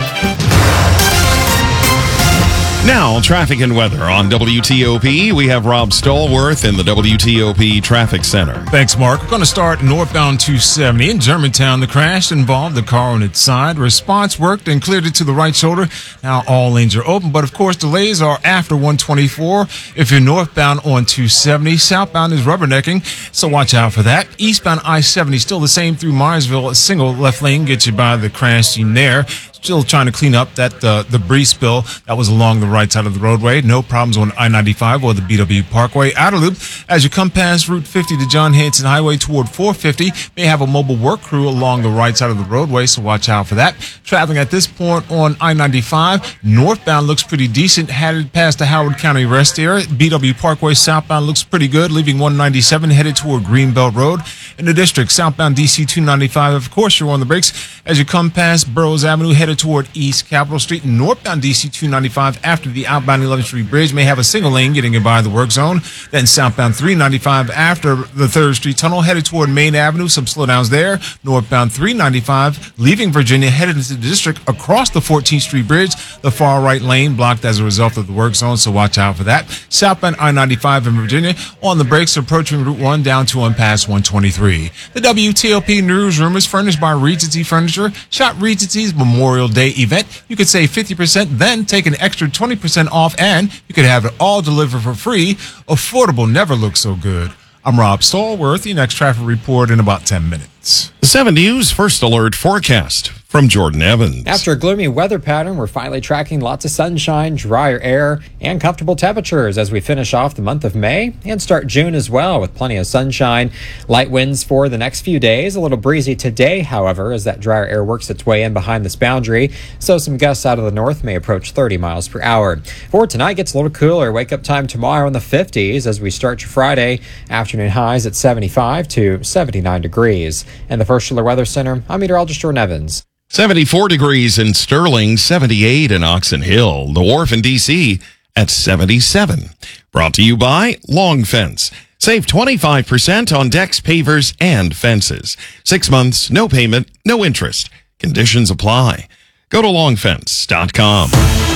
Now, traffic and weather on W T O P. We have Rob Stallworth in the W T O P Traffic Center. Thanks, Mark. We're going to start northbound two seventy in Germantown. The crash involved the car on its side. Response worked and cleared it to the right shoulder. Now all lanes are open, but of course delays are after one twenty-four. If you're northbound on two seventy, southbound is rubbernecking, so watch out for that. Eastbound I seventy still the same through Myersville. A single left lane gets you by the crash scene there. Still trying to clean up that uh, debris spill that was along the right side of the roadway. No problems on I ninety-five or the B W Parkway. Outer loop, as you come past Route fifty to John Hanson Highway toward four fifty, may have a mobile work crew along the right side of the roadway, so watch out for that. Traveling at this point on I ninety-five, northbound looks pretty decent, headed past the Howard County Rest Area. B W Parkway southbound looks pretty good, leaving one ninety-seven headed toward Greenbelt Road. In the district, southbound D C two ninety-five, of course, you're on the brakes as you come past Burroughs Avenue, headed toward East Capitol Street. Northbound D C two ninety-five after the outbound eleventh Street Bridge may have a single lane getting you by the work zone. Then southbound three ninety-five after the third Street Tunnel headed toward Main Avenue. Some slowdowns there. Northbound three ninety-five leaving Virginia headed into the district across the fourteenth Street Bridge. The far right lane blocked as a result of the work zone, so watch out for that. Southbound I ninety-five in Virginia on the brakes approaching Route one down to and past one twenty-three. The W T O P newsroom is furnished by Regency Furniture. Shop Regency's Memorial Day event. You could save fifty percent, then take an extra twenty percent off, and you could have it all delivered for free. Affordable never looks so good. I'm Rob Stallworth. The next traffic report in about ten minutes. The seven News First Alert Forecast from Jordan Evans. After a gloomy weather pattern, we're finally tracking lots of sunshine, drier air, and comfortable temperatures as we finish off the month of May and start June as well with plenty of sunshine. Light winds for the next few days. A little breezy today, however, as that drier air works its way in behind this boundary, so some gusts out of the north may approach thirty miles per hour. For tonight, gets a little cooler. Wake up time tomorrow in the fifties as we start your Friday. Afternoon highs at seventy-five to seventy-nine degrees. And the First Alert Weather Center, I'm meteorologist Jordan Evans. seventy-four degrees in Sterling, seventy-eight in Oxon Hill. The Wharf in D C at seventy-seven. Brought to you by Long Fence. Save twenty-five percent on decks, pavers, and fences. Six months, no payment, no interest. Conditions apply. Go to long fence dot com.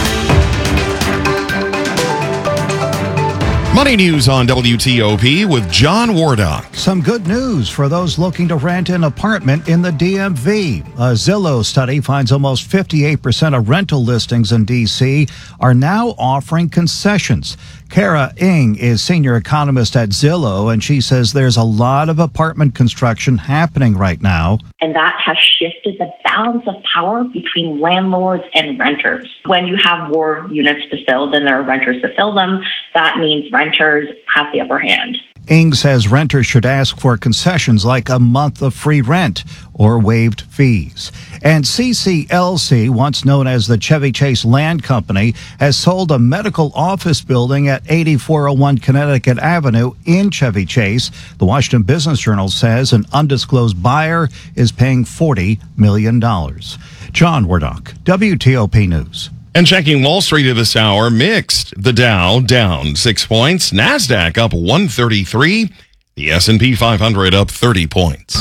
Money News on W T O P with John Wardock. Some good news for those looking to rent an apartment in the D M V. A Zillow study finds almost fifty-eight percent of rental listings in D C are now offering concessions. Kara Ng is senior economist at Zillow, and she says there's a lot of apartment construction happening right now. And that has shifted the balance of power between landlords and renters. When you have more units to fill than there are renters to fill them, that means renters have the upper hand. Ng says renters should ask for concessions like a month of free rent or waived fees. And C C L C, once known as the Chevy Chase Land Company, has sold a medical office building at eighty-four oh one Connecticut Avenue in Chevy Chase. The Washington Business Journal says an undisclosed buyer is paying forty million dollars. John Wardock, W T O P News. And checking Wall Street at this hour, mixed. The Dow down six points. NASDAQ up one thirty-three. The S and P five hundred up thirty points.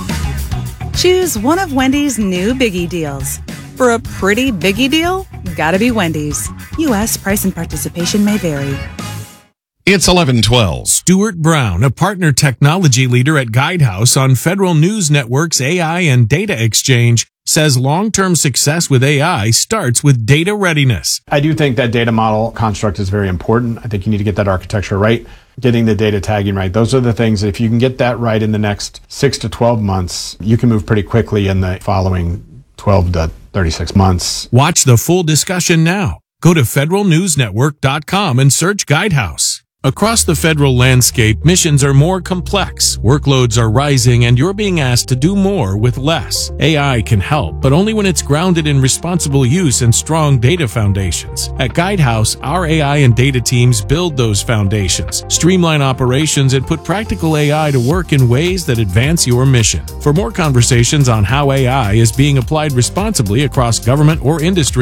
Choose one of Wendy's new Biggie deals. For a pretty Biggie deal, gotta be Wendy's. U S price and participation may vary. It's eleven twelve. Stuart Brown, a partner technology leader at Guidehouse on Federal News Network's A I and data exchange, says long-term success with A I starts with data readiness. I do think that data model construct is very important. I think you need to get that architecture right, getting the data tagging right. Those are the things that if you can get that right in the next six to twelve months, you can move pretty quickly in the following twelve to thirty-six months. Watch the full discussion now. Go to federal news network dot com and search Guidehouse. Across the federal landscape, missions are more complex, workloads are rising, and you're being asked to do more with less. A I can help, but only when it's grounded in responsible use and strong data foundations. At Guidehouse, our A I and data teams build those foundations, streamline operations, and put practical A I to work in ways that advance your mission. For more conversations on how A I is being applied responsibly across government or industry,